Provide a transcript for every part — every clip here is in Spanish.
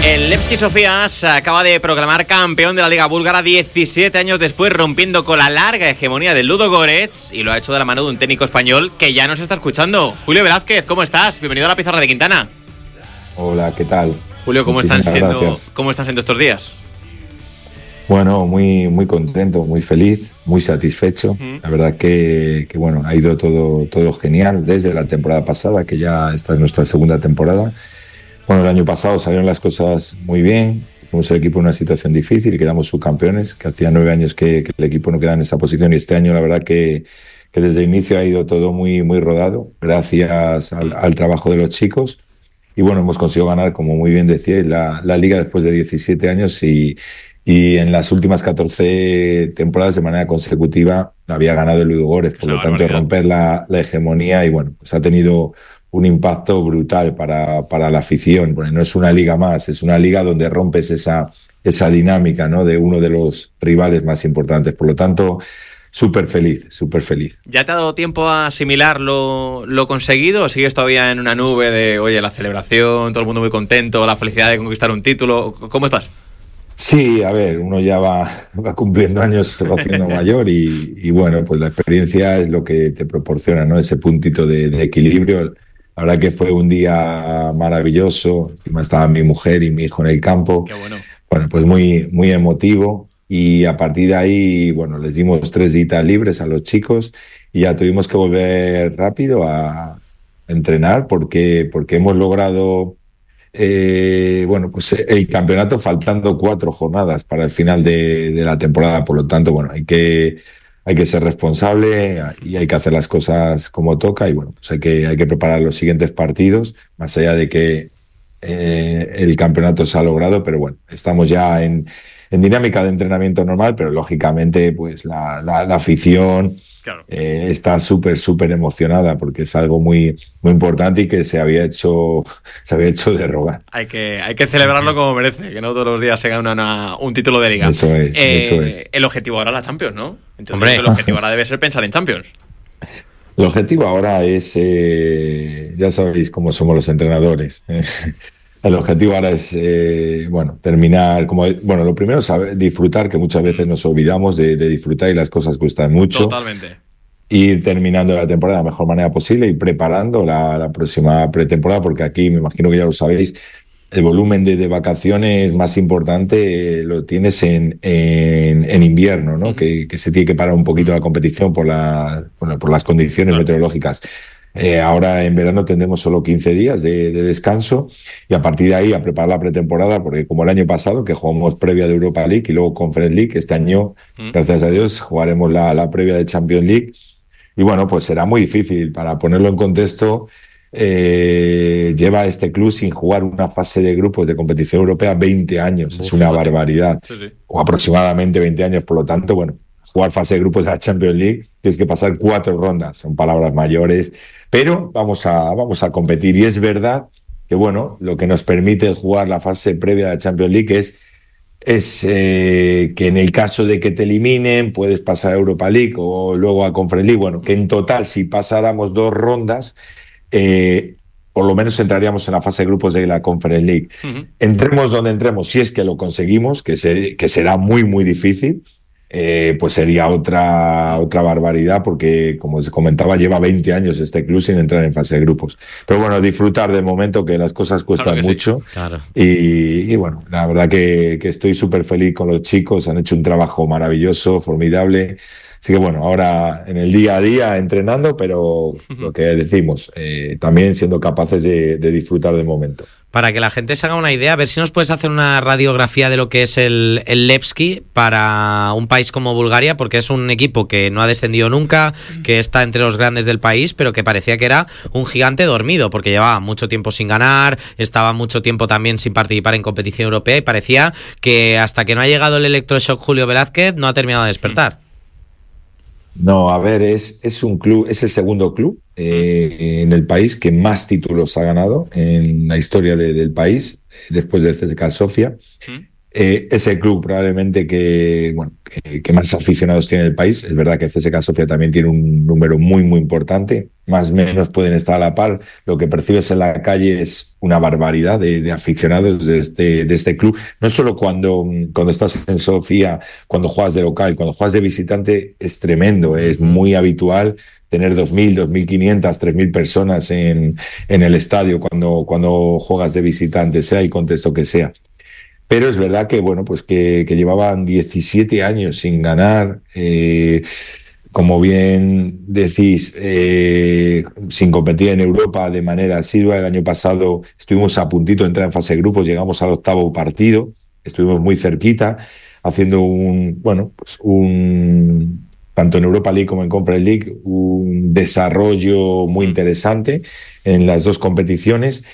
El Levski Sofía se acaba de proclamar campeón de la Liga Búlgara 17 años después, rompiendo con la larga hegemonía del Ludogorets, y lo ha hecho de la mano de un técnico español que ya nos está escuchando. Julio Velázquez, ¿cómo estás? Bienvenido a la pizarra de Quintana. Hola, ¿qué tal? Julio, ¿cómo están siendo estos días? Bueno, muy contento, muy feliz, muy satisfecho. La verdad que bueno, ha ido todo genial desde la temporada pasada, que ya esta es nuestra segunda temporada. Bueno, el año pasado salieron las cosas muy bien, fuimos el equipo en una situación difícil y quedamos subcampeones, que hacía 9 años que el equipo no quedaba en esa posición, y este año la verdad que desde el inicio ha ido todo muy rodado, gracias al trabajo de los chicos. Y bueno, hemos conseguido ganar, como muy bien decíais, la Liga después de 17 años y en las últimas 14 temporadas de manera consecutiva había ganado el Ludogorets, por lo tanto romper la hegemonía, y bueno, pues ha tenido un impacto brutal para la afición, porque no es una liga más, es una liga donde rompes esa dinámica, ¿no?, de uno de los rivales más importantes. Por lo tanto, súper feliz. ¿Ya te ha dado tiempo a asimilar lo conseguido, o sigues todavía en una nube de, oye, la celebración, todo el mundo muy contento, la felicidad de conquistar un título? ¿Cómo estás? Sí, a ver, uno ya va cumpliendo años, se va haciendo mayor y bueno, pues la experiencia es lo que te proporciona, ¿no?, ese puntito de equilibrio. La verdad que fue un día maravilloso, encima estaba mi mujer y mi hijo en el campo. Qué bueno. Bueno, pues muy emotivo, y a partir de ahí, bueno, les dimos 3 días libres a los chicos y ya tuvimos que volver rápido a entrenar porque hemos logrado bueno, pues el campeonato faltando 4 jornadas para el final de la temporada. Por lo tanto, bueno, hay que ser responsable y hay que hacer las cosas como toca, y bueno, pues hay que preparar los siguientes partidos, más allá de que el campeonato se ha logrado, pero bueno, estamos ya en dinámica de entrenamiento normal, pero lógicamente pues la afición, claro, está súper emocionada porque es algo muy importante y que se había hecho de rogar. Hay que celebrarlo como merece, que no todos los días se gana un título de liga. Eso es. El objetivo ahora es la Champions, ¿no? Entonces, el objetivo ahora debe ser pensar en Champions. El objetivo ahora es, ya sabéis cómo somos los entrenadores. El objetivo ahora es, terminar, lo primero es disfrutar, que muchas veces nos olvidamos de disfrutar y las cosas cuestan mucho. Totalmente. Ir terminando la temporada de la mejor manera posible y preparando la próxima pretemporada, porque aquí, me imagino que ya lo sabéis, el volumen de vacaciones más importante lo tienes en invierno, ¿no? Que se tiene que parar un poquito la competición por las condiciones meteorológicas. Ahora en verano tendremos solo 15 días de descanso, y a partir de ahí a preparar la pretemporada, porque como el año pasado, que jugamos previa de Europa League y luego Conference League, este año, gracias a Dios, jugaremos la previa de Champions League. Y bueno, pues será muy difícil. Para ponerlo en contexto, lleva este club sin jugar una fase de grupos de competición europea 20 años. Es una barbaridad. Sí. O aproximadamente 20 años. Por lo tanto, bueno, jugar fase de grupos de la Champions League tienes que pasar 4 rondas. Son palabras mayores. Pero vamos a competir. Y es verdad que, bueno, lo que nos permite jugar la fase previa de la Champions League es que en el caso de que te eliminen puedes pasar a Europa League o luego a Conference League. Bueno, que en total, si pasáramos 2 rondas, por lo menos entraríamos en la fase de grupos de la Conference League. Entremos donde entremos, si es que lo conseguimos, que será muy difícil, pues sería otra barbaridad, porque, como os comentaba, lleva 20 años este club sin entrar en fase de grupos. Pero bueno, disfrutar de momento, que las cosas cuestan mucho. Sí, claro. Y bueno, la verdad que estoy súper feliz con los chicos, han hecho un trabajo maravilloso, formidable. Así que bueno, ahora en el día a día entrenando, pero lo que decimos, también siendo capaces de disfrutar del momento. Para que la gente se haga una idea, a ver si nos puedes hacer una radiografía de lo que es el Levski para un país como Bulgaria, porque es un equipo que no ha descendido nunca, que está entre los grandes del país, pero que parecía que era un gigante dormido, porque llevaba mucho tiempo sin ganar, estaba mucho tiempo también sin participar en competición europea, y parecía que hasta que no ha llegado el electroshock Julio Velázquez no ha terminado de despertar. No, a ver, es un club, es el segundo club en el país que más títulos ha ganado en la historia del país, después del CSKA Sofia. Es el club probablemente que más aficionados tiene en el país. Es verdad que CSKA Sofia también tiene un número muy, muy importante. Más o menos pueden estar a la par. Lo que percibes en la calle es una barbaridad de aficionados de este club. No solo cuando estás en Sofía, cuando juegas de local, cuando juegas de visitante es tremendo. Es muy habitual tener 2.000, 2.500, 3.000 personas en el estadio cuando juegas de visitante, sea el contexto que sea. Pero es verdad que, bueno, pues que llevaban 17 años sin ganar, como bien decís, sin competir en Europa de manera asidua. El año pasado estuvimos a puntito de entrar en fase de grupos, llegamos al 8º partido, estuvimos muy cerquita, haciendo tanto en Europa League como en Conference League, un desarrollo muy interesante en las dos competiciones.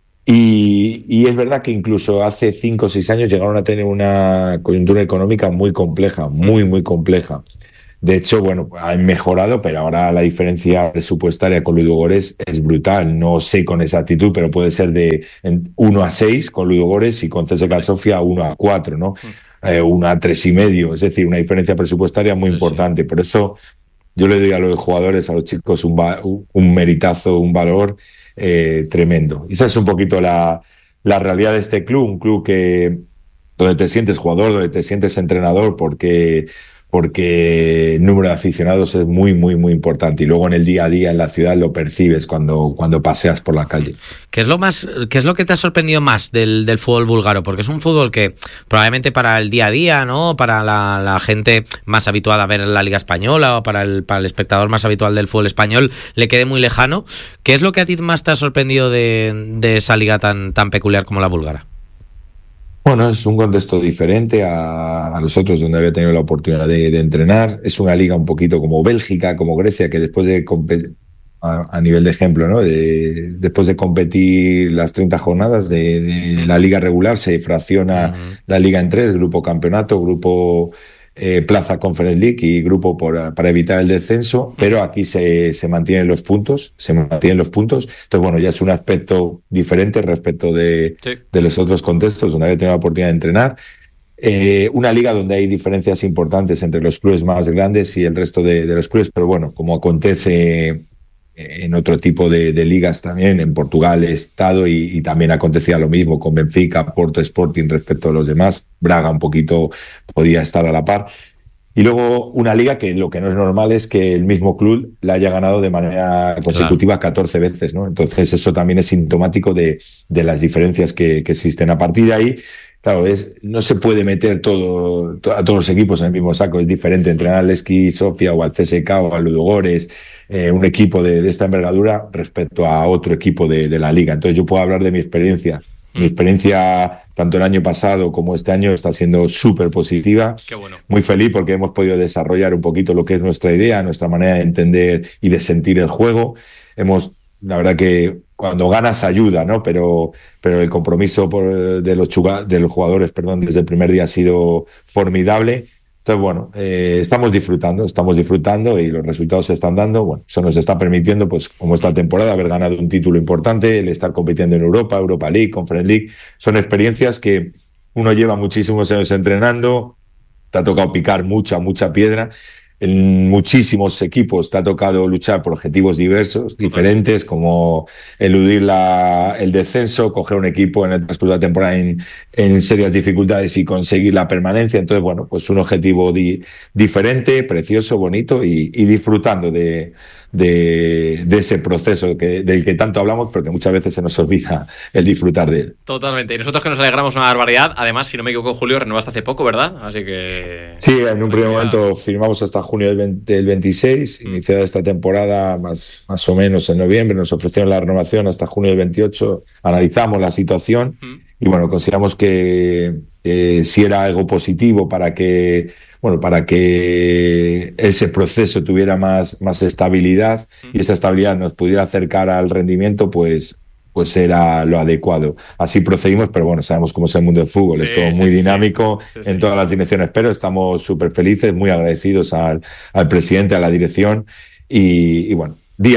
Y es verdad que incluso hace 5 o 6 años llegaron a tener una coyuntura económica muy compleja, muy, muy compleja. De hecho, bueno, han mejorado, pero ahora la diferencia presupuestaria con Ludogorets es brutal. No sé con exactitud, pero puede ser de 1-6 con Ludogorets y con CSKA Sofia 1-4, ¿no? 1-3,5. Es decir, una diferencia presupuestaria muy importante. Por eso yo le doy a los jugadores, a los chicos, un meritazo, un valor tremendo. Y esa es un poquito la realidad de este club, un club donde te sientes jugador, donde te sientes entrenador, porque el número de aficionados es muy, muy, muy importante. Y luego en el día a día en la ciudad lo percibes cuando paseas por la calle. ¿Qué es lo que te ha sorprendido más del fútbol búlgaro? Porque es un fútbol que probablemente para el día a día, ¿no? Para la gente más habituada a ver la Liga Española o para el espectador más habitual del fútbol español le quede muy lejano. ¿Qué es lo que a ti más te ha sorprendido de esa liga tan peculiar como la búlgara? Bueno, es un contexto diferente a los otros donde había tenido la oportunidad de entrenar. Es una liga un poquito como Bélgica, como Grecia, que después de competir, a nivel de ejemplo, ¿no? Después de competir las 30 jornadas de la liga regular, se fracciona la liga en 3, grupo campeonato, grupo plaza Conference League y grupo para evitar el descenso, pero aquí se mantienen los puntos, Entonces, bueno, ya es un aspecto diferente respecto de los otros contextos donde había tenido la oportunidad de entrenar. Una liga donde hay diferencias importantes entre los clubes más grandes y el resto de los clubes, pero bueno, como acontece en otro tipo de ligas también, en Portugal he estado y también acontecía lo mismo con Benfica, Porto, Sporting respecto a los demás. Braga un poquito podía estar a la par. Y luego una liga que lo que no es normal es que el mismo club la haya ganado de manera consecutiva 14 veces, ¿no? Entonces eso también es sintomático de las diferencias que existen. A partir de ahí, claro, no se puede meter a todos los equipos en el mismo saco. Es diferente entrenar al Levski Sofia o al CSKA o al Ludogorets, un equipo de esta envergadura respecto a otro equipo de la liga. Entonces yo puedo hablar de mi experiencia. Mi experiencia, tanto el año pasado como este año, está siendo súper positiva. Qué bueno. Muy feliz porque hemos podido desarrollar un poquito lo que es nuestra idea, nuestra manera de entender y de sentir el juego. La verdad que cuando ganas ayuda, ¿no? Pero el compromiso de los jugadores, desde el primer día ha sido formidable. Entonces, bueno, estamos disfrutando y los resultados se están dando. Bueno, eso nos está permitiendo, pues, como esta temporada, haber ganado un título importante, el estar compitiendo en Europa League, Conference League. Son experiencias que uno lleva muchísimos años entrenando, te ha tocado picar mucha piedra. En muchísimos equipos te ha tocado luchar por objetivos diferentes, como eludir el descenso, coger un equipo en el transcurso de la temporada en serias dificultades y conseguir la permanencia. Entonces, bueno, pues un objetivo diferente, precioso, bonito y disfrutando de ese proceso del que tanto hablamos, pero que muchas veces se nos olvida el disfrutar de él. Totalmente. Y nosotros que nos alegramos una barbaridad. Además, si no me equivoco, Julio, renovaste hace poco, ¿verdad? Así que... Sí, en un primer momento firmamos hasta junio del 26, iniciada esta temporada más o menos en noviembre, nos ofrecieron la renovación hasta junio del 28, analizamos la situación y bueno, consideramos que si era algo positivo para que ese proceso tuviera más estabilidad y esa estabilidad nos pudiera acercar al rendimiento, pues era lo adecuado. Así procedimos, pero bueno, sabemos cómo es el mundo del fútbol, es todo muy dinámico en todas las direcciones, pero estamos súper felices, muy agradecidos al presidente, a la dirección y bueno, día a día.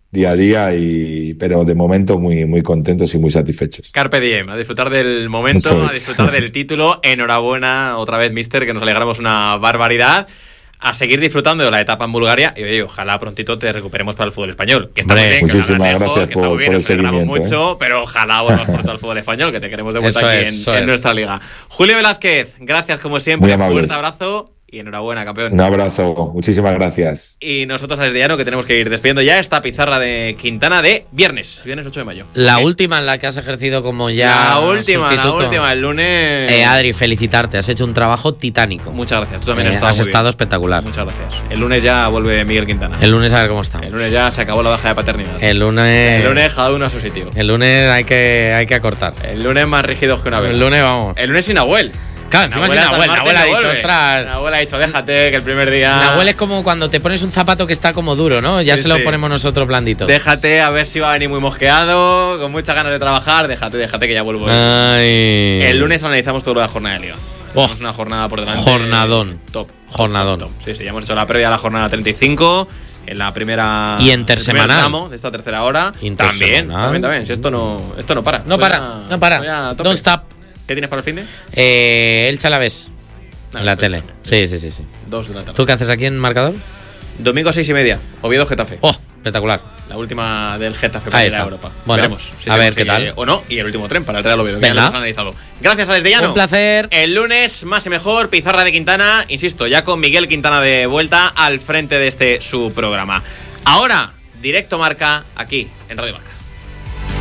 día a día, pero de momento muy, muy contentos y muy satisfechos. Carpe diem, a disfrutar del momento, a disfrutar del título. Enhorabuena otra vez, mister, que nos alegramos una barbaridad. A seguir disfrutando de la etapa en Bulgaria y oye, ojalá prontito te recuperemos para el fútbol español. Que está muy bien, muchísimas que gracias por el seguimiento. Mucho, pero ojalá vuelvas pronto al fútbol español, que te queremos de vuelta aquí en nuestra liga. Julio Velázquez, gracias como siempre. Un fuerte abrazo. Y enhorabuena, campeón. Un abrazo, muchísimas gracias. Y nosotros, Alex de Llano, que tenemos que ir despidiendo ya esta pizarra de Quintana de viernes 8 de mayo. La última en la que has ejercido como ya La última, sustituto. el lunes. Adri, felicitarte, has hecho un trabajo titánico. Muchas gracias, tú también has estado espectacular. Muchas gracias. El lunes ya vuelve Miguel Quintana. El lunes a ver cómo está. El lunes ya se acabó la baja de paternidad. El lunes cada uno a su sitio. El lunes hay que acortar. El lunes más rígidos que una vez. El lunes vamos. El lunes sin Nahuel. Claro, encima sin Nahuel. Nahuel ha dicho, ostras. Nahuel ha dicho, déjate, que el primer día. Nahuel es como cuando te pones un zapato que está como duro, ¿no? Ya se lo ponemos nosotros blandito. Déjate, a ver si va a venir muy mosqueado, con muchas ganas de trabajar. Déjate que ya vuelvo. Ay. El lunes analizamos toda la jornada de Liga. Tenemos una jornada por delante. Jornadón. Top. Jornadón. Sí, ya hemos hecho la previa a la jornada 35. En la primera. Y intersemanal. Tramo de esta tercera hora. También. Si esto no para. No para. Don't stop. ¿Qué tienes para el fin de? El Chalavés. En la tele. Sí. 2 de la tarde. ¿Tú qué haces aquí en Marcador? Domingo 6:30. Oviedo Getafe. ¡Oh! Espectacular. La última del Getafe para ir a Europa. Bueno, veremos si a ver qué tal. O no, y el último tren para el Real Oviedo. Venga. Ya lo hemos analizado. Gracias, Alex de Llano. Un placer. El lunes, más y mejor, pizarra de Quintana. Insisto, ya con Miguel Quintana de vuelta al frente de su programa. Ahora, directo Marca, aquí, en Radio Marca.